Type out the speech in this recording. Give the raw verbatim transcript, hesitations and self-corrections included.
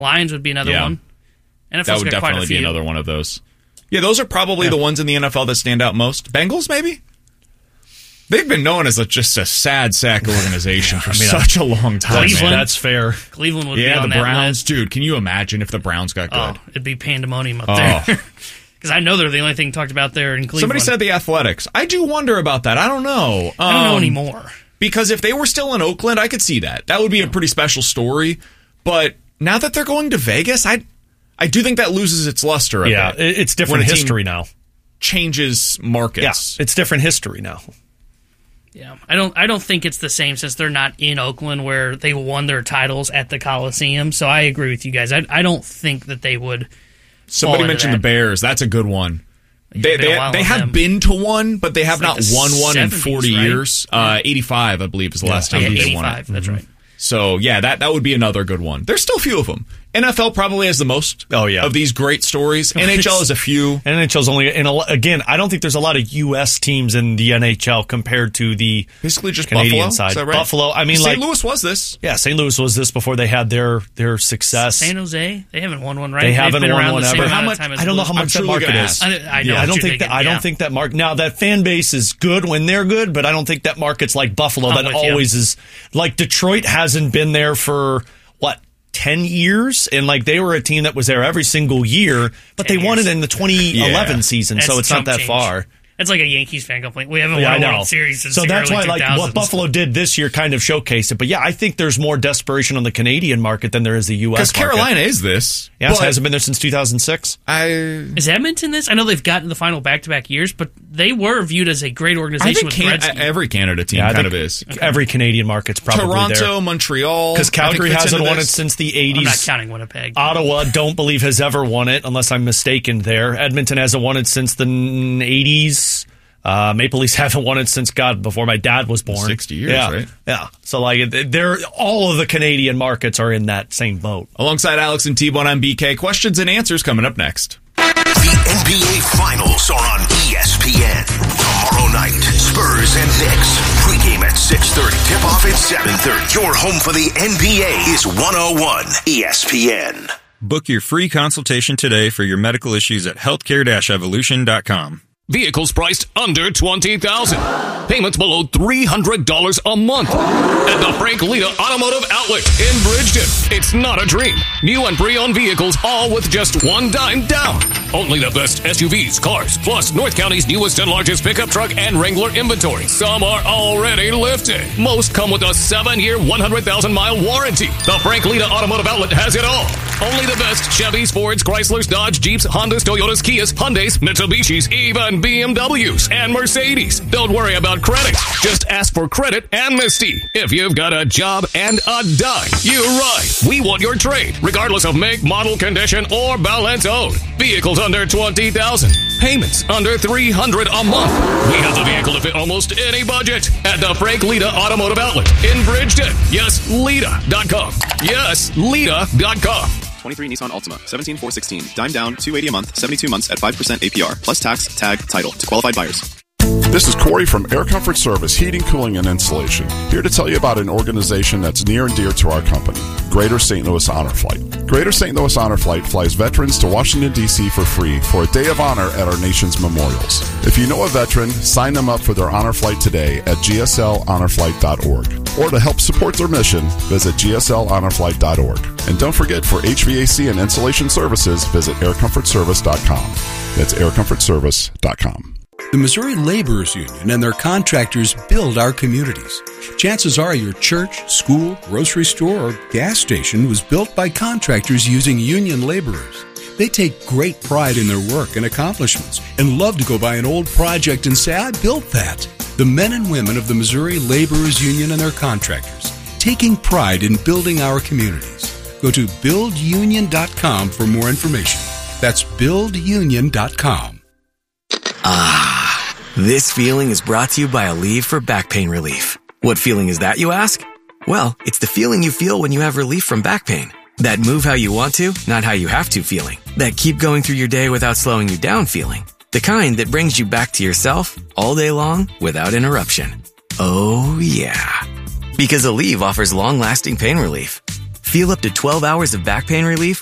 Lions would be another Yeah. one. N F L's That would got quite a definitely be few. another one of those. Yeah, those are probably Yeah. the ones in the N F L that stand out most. Bengals, maybe? They've been known as a, just a sad sack organization for I mean, such a long time. That's, man. that's fair. Cleveland would be Yeah, on the that Browns. list. Dude, can you imagine if the Browns got Oh, good? it'd be pandemonium up Oh. there. Because I know they're the only thing talked about there in Cleveland. Somebody said the Athletics. I do wonder about that. I don't know. Um, I don't know anymore. Because if they were still in Oakland, I could see that. That would be a pretty special story. But now that they're going to Vegas, I I do think that loses its luster a Yeah, bit. it- it's different When a team history now. Changes Yeah, markets. it's different history now. Yeah, I don't. I don't think it's the same since they're not in Oakland where they won their titles at the Coliseum. So I agree with you guys. I, I don't think that they would. Somebody fall into mentioned that. the Bears. That's a good one. Yeah, They been a they, while they on have them. been to one, but they have It's like not the won one in seventies, forty right? years. Uh, eighty-five, I believe, is the last Yeah, time they won eighty-five. it. That's right. So yeah, that that would be another good one. There's still a few of them. N F L probably has the most. Oh, yeah. Of these great stories. N H L has a few. N H L's only, and a lo- again, I don't think there's a lot of U S teams in the N H L compared to the Basically just Canadian Buffalo. side. Is that right? Buffalo, I mean, Saint like Louis was this. yeah, Saint Louis was this before they had their their success. San Jose, they haven't won one, right? They They've haven't been won around one the same ever. amount How of much- time as I don't know Blues. how I'm much truly that market gonna is. ask. I, I know. Yeah, I what don't you're think thinking, that. I don't yeah. think that mark. Now that fan base is good when they're good, but I don't think that market's like Buffalo. I'm that with you. always is. Like Detroit hasn't been there for what ten years, and like they were a team that was there every single year, but they ten won years. it in the twenty eleven Yeah. season, That's so it's not chump that change. far. It's like a Yankees fan complaint. We haven't Yeah, I won a know. World Series since So the that's early why, like, two thousands. what Buffalo did this year kind of showcased it. But yeah, I think there's more desperation on the Canadian market than there is the U S Because market. Carolina is this. yeah, it but hasn't been there since two thousand six. I Is Edmonton this? I know they've gotten the final back-to-back years, but they were viewed as a great I organization think with Can- Gretzky. every Canada team Yeah, I kind of think is. Every Canadian market's probably Toronto, there. Montreal. Because I think Calgary fits hasn't into won it this. since the I'm not eighties. counting Winnipeg. Ottawa, don't believe, has ever won it, unless I'm mistaken there. Edmonton hasn't won it since the eighties. Uh, Maple Leafs haven't won it since, God, before my dad was born. sixty years, yeah. right? Yeah. So, like, they're, all of the Canadian markets are in that same boat. Alongside Alex and T-Bone on B K. Questions and answers coming up next. The N B A Finals are on E S P N. Tomorrow night, Spurs and Knicks. Pregame at six thirty. Tip-off at seven thirty. Your home for the N B A is one oh one E S P N. Book your free consultation today for your medical issues at healthcare dash evolution dot com. Vehicles priced under twenty thousand dollars. Payments below three hundred dollars a month. At the Frank Lita Automotive Outlet in Bridgeton. It's not a dream. New and pre-owned vehicles, all with just one dime down. Only the best S U Vs, cars, plus North County's newest and largest pickup truck and Wrangler inventory. Some are already lifted. Most come with a seven-year, one hundred thousand mile warranty. The Frank Lita Automotive Outlet has it all. Only the best Chevys, Fords, Chryslers, Dodge, Jeeps, Hondas, Toyotas, Kias, Hyundais, Mitsubishis, even B M Ws and Mercedes. Don't worry about credit. Just ask for credit amnesty. If you've got a job and a dime, you're right. We want your trade, regardless of make, model, condition, or balance owed. Vehicles under twenty thousand dollars. Payments under three hundred dollars a month. We have the vehicle to fit almost any budget at the Frank Lita Automotive Outlet in Bridgeton. Yes, Lita dot com. Yes, Lita dot com. twenty-three Nissan Altima, seventeen four sixteen, dime down, two hundred eighty dollars a month, seventy-two months at five percent A P R, plus tax, tag, title to qualified buyers. This is Corey from Air Comfort Service Heating, Cooling, and Insulation, here to tell you about an organization that's near and dear to our company, Greater Saint Louis Honor Flight. Greater Saint Louis Honor Flight flies veterans to Washington, D C for free for a day of honor at our nation's memorials. If you know a veteran, sign them up for their honor flight today at g s l honor flight dot org. Or to help support their mission, visit g s l honor flight dot org. And don't forget, for H V A C and insulation services, visit air comfort service dot com. That's air comfort service dot com. The Missouri Laborers Union and their contractors build our communities. Chances are your church, school, grocery store, or gas station was built by contractors using union laborers. They take great pride in their work and accomplishments and love to go by an old project and say, I built that. The men and women of the Missouri Laborers Union and their contractors, taking pride in building our communities. Go to build union dot com for more information. That's build union dot com. Ah, this feeling is brought to you by Aleve for back pain relief. What feeling is that, you ask? Well, it's the feeling you feel when you have relief from back pain. That move how you want to, not how you have to feeling. That keep going through your day without slowing you down feeling. The kind that brings you back to yourself all day long without interruption. Oh, yeah. Because Aleve offers long-lasting pain relief. Feel up to twelve hours of back pain relief